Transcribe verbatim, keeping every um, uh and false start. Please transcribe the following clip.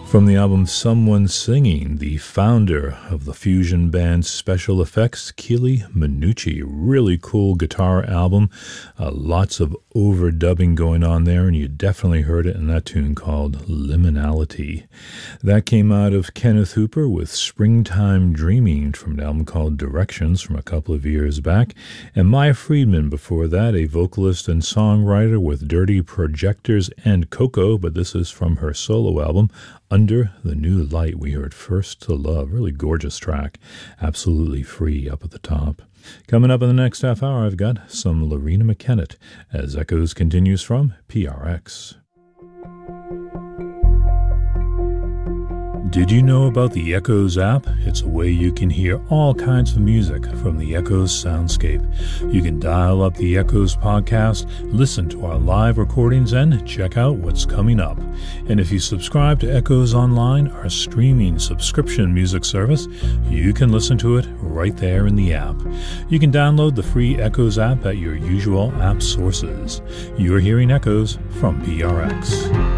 From the album Someone Singing, the founder of the fusion band Special Effects, Keely Minucci. Really cool guitar album. Uh, lots of overdubbing going on there, and you definitely heard it in that tune called Liminality. That came out of Kenneth Hooper with Springtime Dreaming from an album called Directions from a couple of years back. And Maya Friedman before that, a vocalist and songwriter with Dirty Projectors and Coco, but this is from her solo album, Under the New Light. We heard First to Love. Really gorgeous track. Absolutely free up at the top. Coming up in the next half hour, I've got some Lorena McKennitt as Echoes continues from P R X. Did you know about the Echoes app? It's a way you can hear all kinds of music from the Echoes soundscape. You can dial up the Echoes podcast, listen to our live recordings, and check out what's coming up. And if you subscribe to Echoes Online, our streaming subscription music service, you can listen to it right there in the app. You can download the free Echoes app at your usual app sources. You're hearing Echoes from P R X.